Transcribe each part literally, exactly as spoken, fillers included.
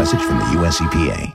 message from the U S E P A.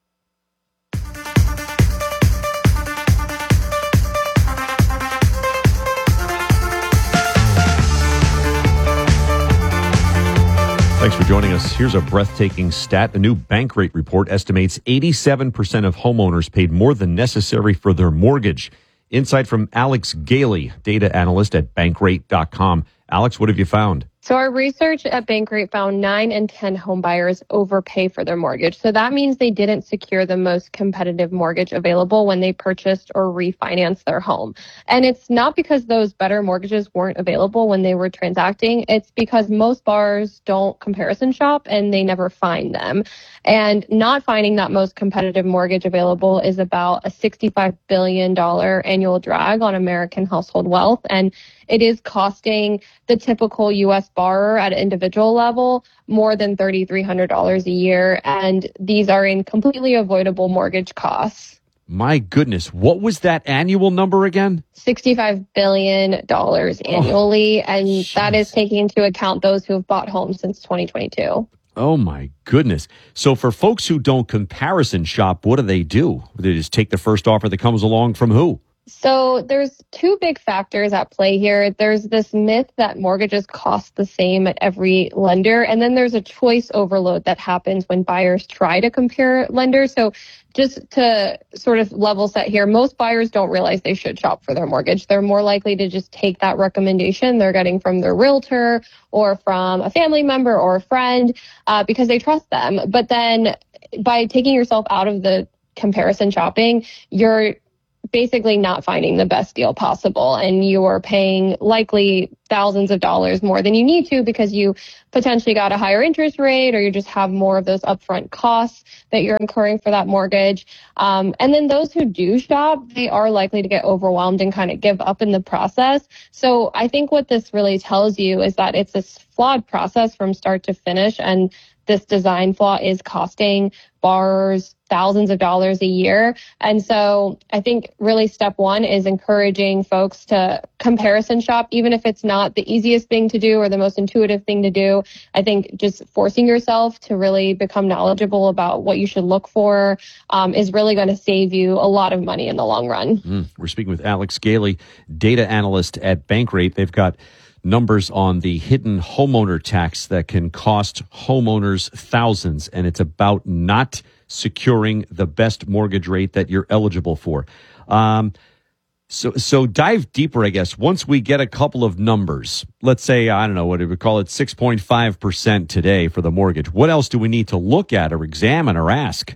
Thanks for joining us. Here's a breathtaking stat. A new Bankrate report estimates eighty-seven percent of homeowners paid more than necessary for their mortgage. Insight from Alex Gailey, data analyst at bankrate dot com. Alex, what have you found? So our research at Bankrate found nine in ten home buyers overpay for their mortgage. So that means they didn't secure the most competitive mortgage available when they purchased or refinanced their home. And it's not because those better mortgages weren't available when they were transacting. It's because most borrowers don't comparison shop and they never find them. And not finding that most competitive mortgage available is about a sixty-five billion dollars annual drag on American household wealth. And it is costing the typical U S borrower at an individual level more than three thousand three hundred dollars a year. And these are in completely avoidable mortgage costs. My goodness, what was that annual number again? sixty-five billion dollars annually. Oh, and geez. That is taking into account those who have bought homes since twenty twenty-two. Oh, my goodness. So for folks who don't comparison shop, what do they do? They just take the first offer that comes along from who? So there's two big factors at play here. There's this myth that mortgages cost the same at every lender, and then there's a choice overload that happens when buyers try to compare lenders. So just to sort of level set here, most buyers don't realize they should shop for their mortgage. They're more likely to just take that recommendation they're getting from their realtor or from a family member or a friend uh, because they trust them. But then by taking yourself out of the comparison shopping, you're basically not finding the best deal possible, and you are paying likely thousands of dollars more than you need to because you potentially got a higher interest rate or you just have more of those upfront costs that you're incurring for that mortgage. Um, and then those who do shop, they are likely to get overwhelmed and kind of give up in the process. So I think what this really tells you is that it's this flawed process from start to finish, and this design flaw is costing borrowers thousands of dollars a year. And so I think really step one is encouraging folks to comparison shop, even if it's not the easiest thing to do or the most intuitive thing to do. I think just forcing yourself to really become knowledgeable about what you should look for um, is really going to save you a lot of money in the long run. Mm, we're speaking with Alex Gailey, data analyst at Bankrate. They've got numbers on the hidden homeowner tax that can cost homeowners thousands, and it's about not securing the best mortgage rate that you're eligible for. Um, so, so dive deeper, I guess. Once we get a couple of numbers, let's say, I don't know, what do we call it, six point five percent today for the mortgage. What else do we need to look at or examine or ask?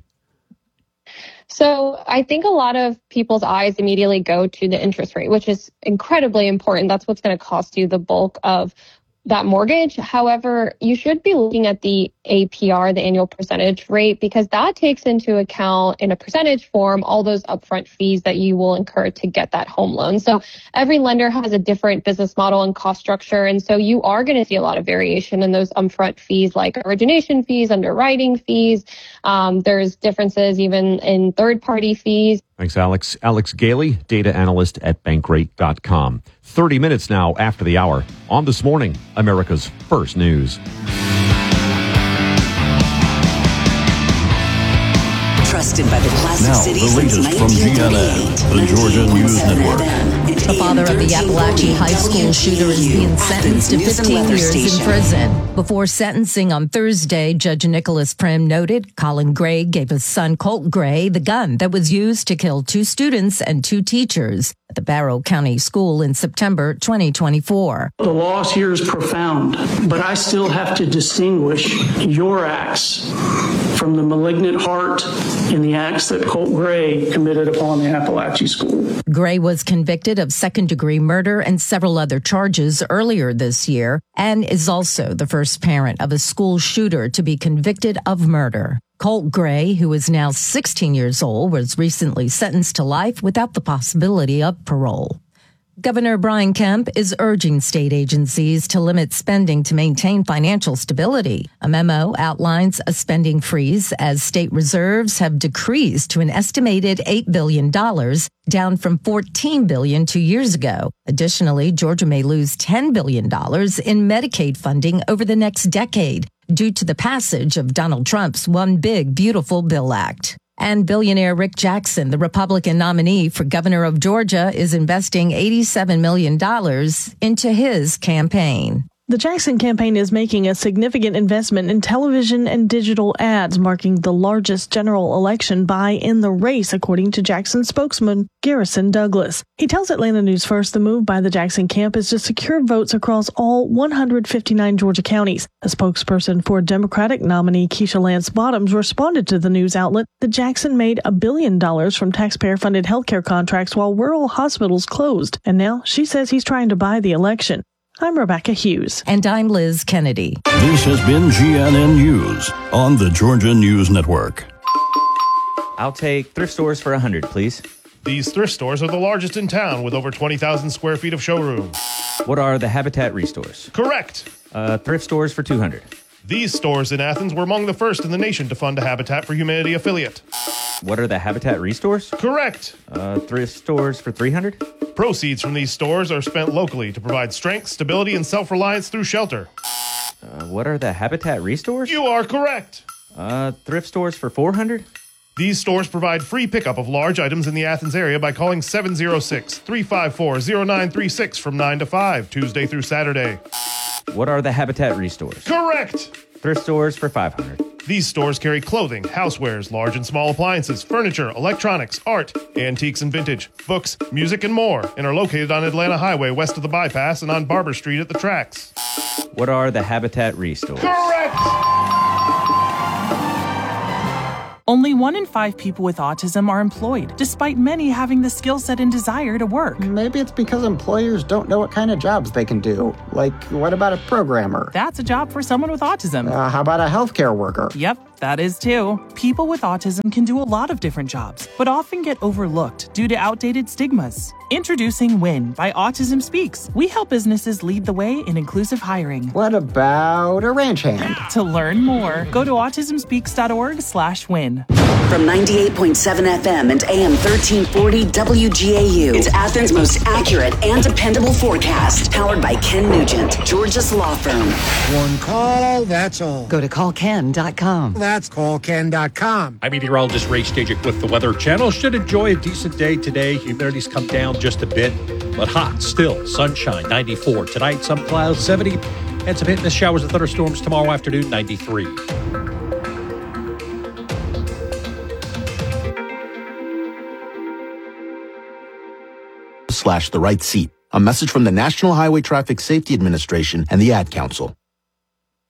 So I think a lot of people's eyes immediately go to the interest rate, which is incredibly important. That's what's going to cost you the bulk of that mortgage. However, you should be looking at the A P R, the annual percentage rate, because that takes into account in a percentage form all those upfront fees that you will incur to get that home loan. So every lender has a different business model and cost structure. And so you are going to see a lot of variation in those upfront fees, like origination fees, underwriting fees. Um, there's differences even in third-party fees. Thanks, Alex. Alex Gailey, data analyst at bankrate dot com. thirty minutes now after the hour on This Morning, America's First News. Trusted by the classic now, city the latest from G N N, the Georgia News Network. The father of the Appalachian High School shooter is being sentenced to fifteen years in prison. Before sentencing on Thursday, Judge Nicholas Prim noted Colin Gray gave his son Colt Gray the gun that was used to kill two students and two teachers at the Barrow County School in September twenty twenty-four. The loss here is profound, but I still have to distinguish your acts from the malignant heart in the acts that Colt Gray committed upon the Appalachia School. Gray was convicted of second-degree murder and several other charges earlier this year, and is also the first parent of a school shooter to be convicted of murder. Colt Gray, who is now sixteen years old, was recently sentenced to life without the possibility of parole. Governor Brian Kemp is urging state agencies to limit spending to maintain financial stability. A memo outlines a spending freeze as state reserves have decreased to an estimated eight billion dollars, down from fourteen billion dollars two years ago. Additionally, Georgia may lose ten billion dollars in Medicaid funding over the next decade due to the passage of Donald Trump's One Big Beautiful Bill Act. And billionaire Rick Jackson, the Republican nominee for governor of Georgia, is investing eighty-seven million dollars into his campaign. The Jackson campaign is making a significant investment in television and digital ads, marking the largest general election buy in the race, according to Jackson spokesman Garrison Douglas. He tells Atlanta News First the move by the Jackson camp is to secure votes across all one hundred fifty-nine Georgia counties. A spokesperson for Democratic nominee Keisha Lance Bottoms responded to the news outlet that Jackson made a billion dollars from taxpayer-funded healthcare contracts while rural hospitals closed, and now she says he's trying to buy the election. I'm Rebecca Hughes. And I'm Liz Kennedy. This has been G N N News on the Georgia News Network. I'll take thrift stores for one hundred, please. These thrift stores are the largest in town with over twenty thousand square feet of showroom. What are the Habitat Restores? Correct. Uh, thrift stores for two hundred. These stores in Athens were among the first in the nation to fund a Habitat for Humanity affiliate. What are the Habitat Restores? Correct. Uh, thrift stores for three hundred. Proceeds from these stores are spent locally to provide strength, stability, and self-reliance through shelter. Uh, what are the Habitat Restores? You are correct. Uh, thrift stores for four hundred. These stores provide free pickup of large items in the Athens area by calling seven oh six, three five four, oh nine three six from nine to five, Tuesday through Saturday. What are the Habitat Restores? Correct. Thrift stores for five hundred. These stores carry clothing, housewares, large and small appliances, furniture, electronics, art, antiques and vintage, books, music, and more, and are located on Atlanta Highway west of the bypass and on Barber Street at the tracks. What are the Habitat Restores? Correct! Only one in five people with autism are employed, despite many having the skill set and desire to work. Maybe it's because employers don't know what kind of jobs they can do. Like, what about a programmer? That's a job for someone with autism. Uh, how about a healthcare worker? Yep, that is too. People with autism can do a lot of different jobs, but often get overlooked due to outdated stigmas. Introducing WIN by Autism Speaks. We help businesses lead the way in inclusive hiring. What about a ranch hand? To learn more, go to autism speaks dot org slash win. From ninety-eight point seven F M and A M thirteen forty W G A U, it's Athens' most accurate and dependable forecast. Powered by Ken Nugent, Georgia's law firm. One call, that's all. Go to call ken dot com. That's call ken dot com. I'm meteorologist Ray Stajic with the Weather Channel. Should enjoy a decent day today. Humidity's come down just a bit, but hot still. Sunshine, ninety-four. Tonight, some clouds, seventy. And some hit and miss showers and thunderstorms tomorrow afternoon, ninety-three. Slash the right seat. A message from the National Highway Traffic Safety Administration and the Ad Council.